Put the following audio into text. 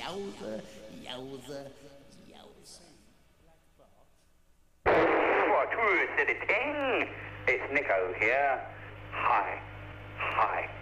Yowza, yowza, yowza. What, who said it? It's Nico here. Hi.